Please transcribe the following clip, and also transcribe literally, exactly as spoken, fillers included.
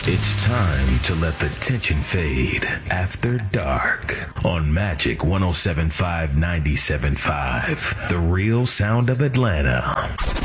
It's time to let the tension fade. After Dark on Magic one oh seven point five, ninety-seven point five. The real sound of Atlanta.